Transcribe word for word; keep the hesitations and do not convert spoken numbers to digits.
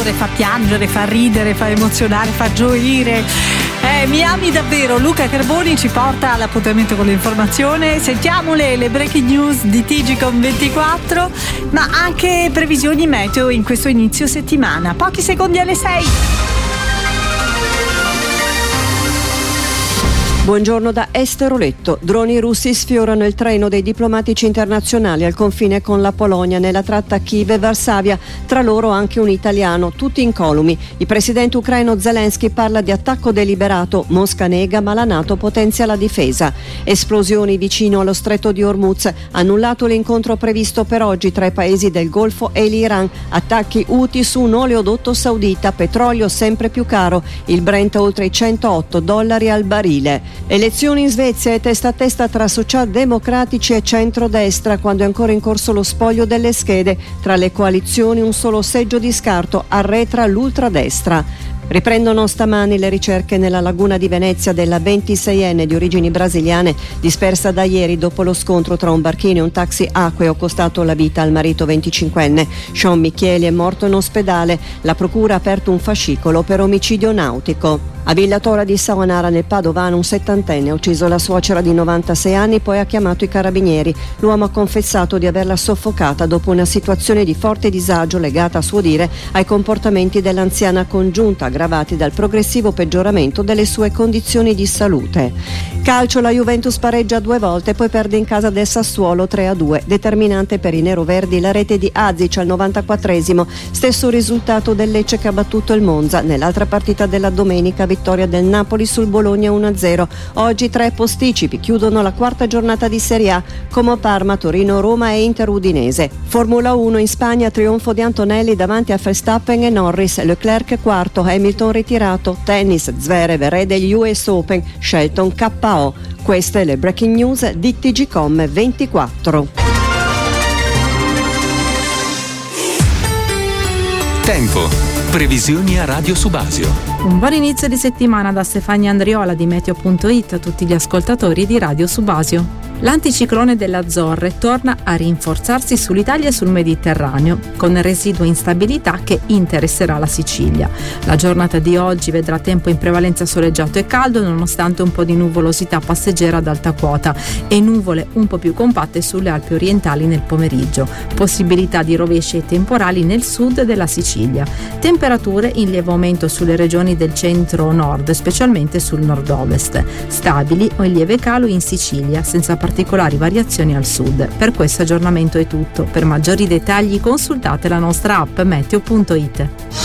amore, fa piangere, fa ridere, fa emozionare, fa gioire. Eh, mi ami davvero. Luca Carboni ci porta all'appuntamento con l'informazione. Sentiamole le breaking news di T G con ventiquattro, ma anche previsioni meteo in questo inizio settimana. Pochi secondi alle sei. Buongiorno da Esteroletto. Droni russi sfiorano il treno dei diplomatici internazionali al confine con la Polonia nella tratta Kiev-Varsavia, tra loro anche un italiano, tutti incolumi. Il presidente ucraino Zelensky parla di attacco deliberato, Mosca nega ma la NATO potenzia la difesa. Esplosioni vicino allo stretto di Hormuz, annullato l'incontro previsto per oggi tra i paesi del Golfo e l'Iran, attacchi Houthi su un oleodotto saudita, petrolio sempre più caro, il Brent oltre i centootto dollari al barile. Elezioni in Svezia e testa a testa tra socialdemocratici e centrodestra quando è ancora in corso lo spoglio delle schede. Tra le coalizioni un solo seggio di scarto, arretra l'ultradestra. Riprendono stamani le ricerche nella laguna di Venezia della ventiseienne di origini brasiliane dispersa da ieri dopo lo scontro tra un barchino e un taxi acqueo costato la vita al marito venticinquenne. Sean Michieli è morto in ospedale. La procura ha aperto un fascicolo per omicidio nautico. A Villatora di Saonara nel Padovano un settantenne ha ucciso la suocera di novantasei anni, poi ha chiamato i carabinieri. L'uomo ha confessato di averla soffocata dopo una situazione di forte disagio legata, a suo dire, ai comportamenti dell'anziana congiunta, aggravati dal progressivo peggioramento delle sue condizioni di salute. Calcio, la Juventus pareggia due volte, poi perde in casa del Sassuolo tre a due. Determinante per i neroverdi la rete di Azic al novantaquattresimo, stesso risultato del Lecce che ha battuto il Monza. Nell'altra partita della domenica, vittoria del Napoli sul Bologna uno a zero. Oggi tre posticipi chiudono la quarta giornata di Serie A: Como, Parma, Torino, Roma e Inter Udinese. Formula uno in Spagna, trionfo di Antonelli davanti a Verstappen e Norris, Leclerc quarto, Hamilton ritirato. Tennis, Zverev re degli U S Open, Shelton K O. Queste le breaking news di T G Com ventiquattro. Tempo. Previsioni a Radio Subasio. Un buon inizio di settimana da Stefania Andriola di Meteo punto it a tutti gli ascoltatori di Radio Subasio. L'anticiclone delle Azzorre torna a rinforzarsi sull'Italia e sul Mediterraneo, con residua instabilità che interesserà la Sicilia. La giornata di oggi vedrà tempo in prevalenza soleggiato e caldo, nonostante un po' di nuvolosità passeggera ad alta quota e nuvole un po' più compatte sulle Alpi orientali nel pomeriggio. Possibilità di rovesci e temporali nel sud della Sicilia. Temperature in lieve aumento sulle regioni del centro-nord, specialmente sul nord-ovest. Stabili o in lieve calo in Sicilia, senza particolari variazioni al sud. Per questo aggiornamento è tutto. Per maggiori dettagli consultate la nostra app Meteo punto it.